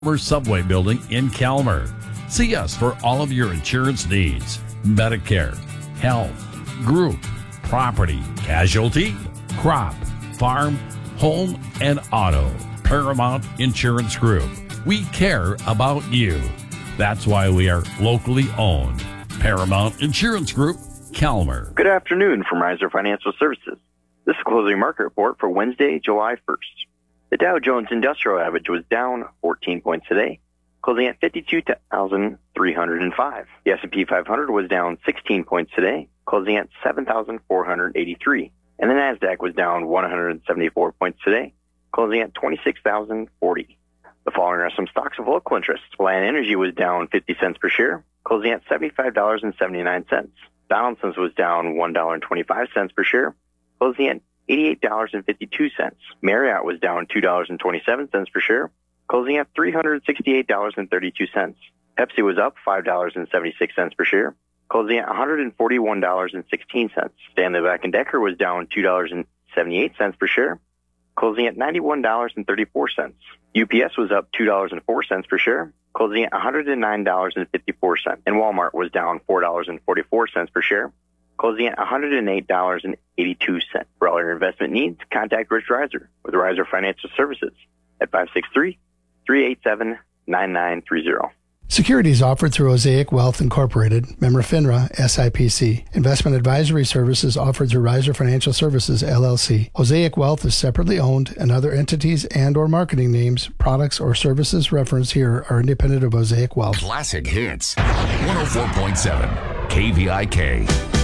Subway building in Calmer. See us for all of your insurance needs. Medicare, health, group, property, casualty, crop, farm, home, and auto. Paramount Insurance Group. We care about you. That's why we are locally owned. Paramount Insurance Group, Calmer. Good afternoon from Riser Financial Services. This is closing market report for Wednesday, July 1st. The Dow Jones Industrial Average was down 14 points today, closing at 52,305. The S&P 500 was down 16 points today, closing at 7,483. And the Nasdaq was down 174 points today, closing at 26,040. The following are some stocks of local interest. Lion Energy was down 50 cents per share, closing at $75.79. Donaldson's was down $1.25 per share, closing at $88.52. Marriott was down $2.27 per share, closing at $368.32. Pepsi was up $5.76 per share, closing at $141.16. Stanley Black & Decker was down $2.78 per share, closing at $91.34. UPS was up $2.04 per share, closing at $109.54. And Walmart was down $4.44 per share, closing at $108.82. For all your investment needs, contact Rich Riser with Riser Financial Services at 563-387-9930. Securities offered through Osaic Wealth Incorporated, member FINRA, SIPC. Investment advisory services offered through Riser Financial Services, LLC. Osaic Wealth is separately owned, and other entities and or marketing names, products, or services referenced here are independent of Osaic Wealth. Classic Hits, 104.7 KVIK.